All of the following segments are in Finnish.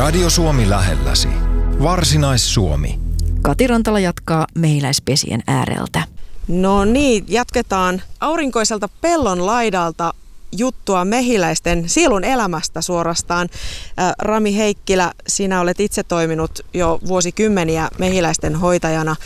Radio Suomi lähelläsi. Varsinais-Suomi. Kati Rantala jatkaa mehiläispesien ääreltä. No niin, jatketaan aurinkoiselta pellon laidalta juttua mehiläisten sielun elämästä suorastaan. Rami Heikkilä, sinä olet itse toiminut jo vuosikymmeniä mehiläisten hoitajana,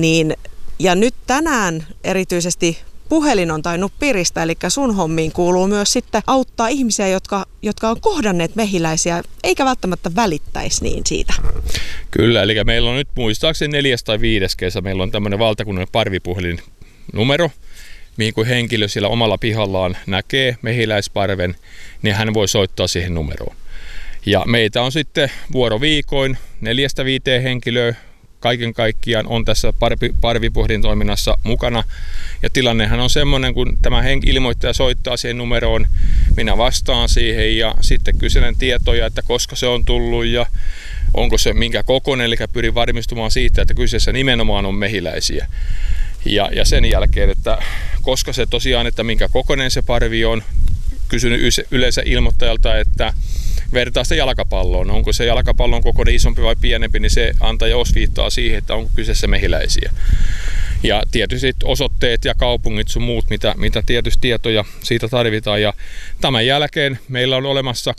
ja nyt tänään erityisesti puhelin on tainnut piristä, eli sun hommiin kuuluu myös sitten auttaa ihmisiä, jotka on kohdanneet mehiläisiä, eikä välttämättä välittäisi niin siitä. Kyllä, eli meillä on nyt muistaakseni 4. tai 5. kesä, meillä on tämmöinen valtakunnallinen parvipuhelin numero, mihin kun henkilö siellä omalla pihallaan näkee mehiläisparven, niin hän voi soittaa siihen numeroon. Ja meitä on sitten vuoroviikoin 4-5 henkilöä kaiken kaikkiaan on tässä parvipuhelin toiminnassa mukana. Ja tilannehan on semmoinen, kun tämä ilmoittaja soittaa siihen numeroon, minä vastaan siihen ja sitten kyselen tietoja, että koska se on tullut ja onko se minkä kokoinen, eli pyrin varmistumaan siitä, että kyseessä nimenomaan on mehiläisiä. Ja sen jälkeen, että koska se tosiaan, että minkä kokoinen se parvi on, kysyn yleensä ilmoittajalta, että vertaa sitä jalkapalloon. Onko se jalkapallon kokoinen isompi vai pienempi, niin se antaa jo osviittaa siihen, että onko kyseessä mehiläisiä. Ja tietysti osoitteet ja kaupungit sun muut, mitä tietysti tietoja siitä tarvitaan. Ja tämän jälkeen meillä on olemassa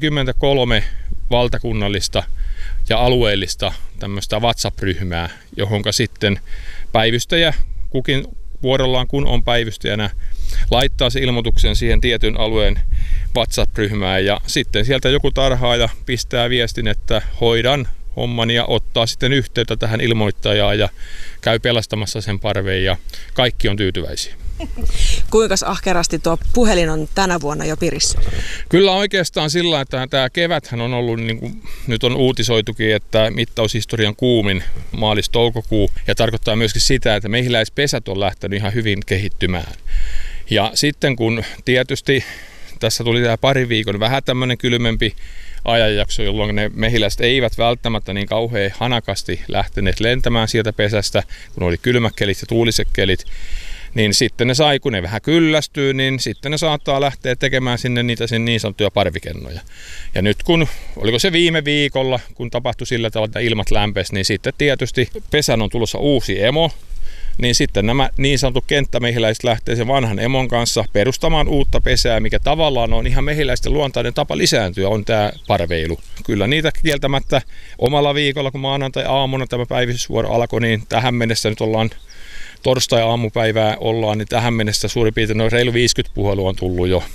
23 valtakunnallista ja alueellista tämmöistä WhatsApp-ryhmää, johonka sitten päivystäjä kukin vuorollaan, kun on päivystäjänä, laittaa se ilmoituksen siihen tietyn alueen WhatsApp-ryhmään ja sitten sieltä joku tarhaaja pistää viestin, että hoidan homman ja ottaa sitten yhteyttä tähän ilmoittajaan ja käy pelastamassa sen parveen ja kaikki on tyytyväisiä. Kuinka ahkerasti tuo puhelin on tänä vuonna jo pirissä? Kyllä oikeastaan sillä, että tämä keväthän on ollut, niin kuin nyt on uutisoitukin, että mittaushistorian kuumin maalis-toukokuu ja tarkoittaa myöskin sitä, että mehiläispesät on lähtenyt ihan hyvin kehittymään. Ja sitten kun tietysti tässä tuli tämä pari viikon vähän tämmöinen kylmempi ajanjakso, jolloin ne mehiläiset eivät välttämättä niin kauhean hanakasti lähteneet lentämään sieltä pesästä, kun oli kylmät kelit ja tuuliset kelit, niin sitten ne sai, kun ne vähän kyllästyy, niin sitten ne saattaa lähteä tekemään sinne niitä sen niin sanottuja parvikennoja. Ja nyt kun, oliko se viime viikolla, kun tapahtui sillä tavalla, että ilmat lämpesi, niin sitten tietysti pesän on tulossa uusi emo, niin sitten nämä niin sanotut kenttämehiläiset lähtee sen vanhan emon kanssa perustamaan uutta pesää, mikä tavallaan on ihan mehiläisten luontainen tapa lisääntyä, on tämä parveilu. Kyllä niitä kieltämättä omalla viikolla, kun maanantai-aamuna tämä päivystysvuoro alkoi, niin tähän mennessä nyt ollaan torstai-aamupäivää ollaan, niin tähän mennessä suurin piirtein noin reilu 50 puhelua on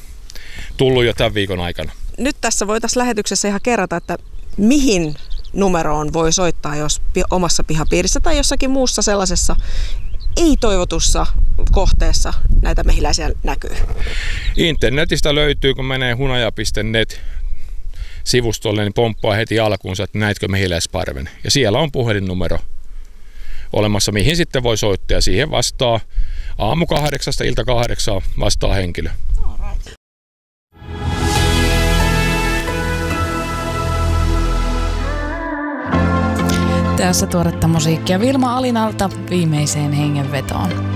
tullut jo tämän viikon aikana. Nyt tässä voitaisiin lähetyksessä ihan kerrata, että mihin numeroon voi soittaa, jos omassa pihapiirissä tai jossakin muussa sellaisessa ei-toivotussa kohteessa näitä mehiläisiä näkyy. Internetistä löytyy, kun menee hunaja.net sivustolle, niin pomppaa heti alkuunsa, että näetkö mehiläisparven. Ja siellä on puhelinnumero olemassa, mihin sitten voi soittaa ja siihen vastaa aamu 8 ilta 8 vastaa henkilö. Tässä tuoretta musiikkia Vilma Alinalta viimeiseen hengenvetoon.